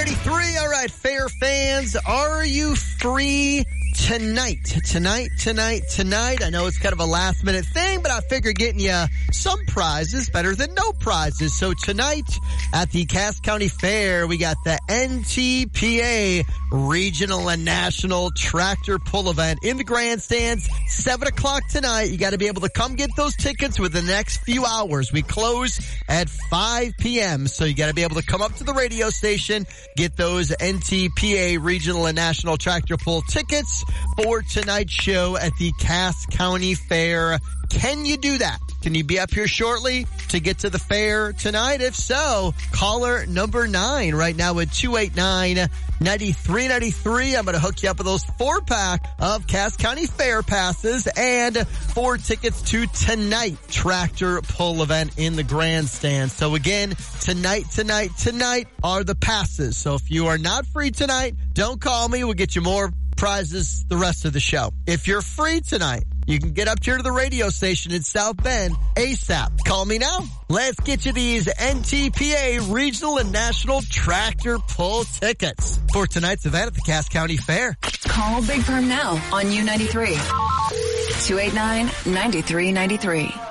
93. All right, fair fans, are you free tonight? Tonight. I know it's kind of a last minute thing, but I figure getting you some prizes better than no prizes. So tonight at the Cass County Fair, we got the NTPA Regional and National Tractor Pull Event in the grandstands, 7 o'clock tonight. You got to be able to come get those tickets within the next few hours. We close at 5 p.m. So you got to be able to come up to the radio station, get those NTPA Regional and National Tractor Pull tickets for tonight's show at the Cass County Fair. Can you do that? Can you be up here shortly to get to the fair tonight? If so, caller number 9 right now at 289-9393. I'm going to hook you up with those 4-pack of Cass County Fair passes and 4 tickets to tonight Tractor Pull event in the grandstand. So again, tonight are the passes. So if you are not free tonight, don't call me. We'll get you more prizes the rest of the show. If you're free tonight, you can get up here to the radio station in South Bend ASAP. Call me now. Let's get you these NTPA Regional and National Tractor Pull tickets for tonight's event at the Cass County Fair. Call Big Perm now on U93. 289-9393.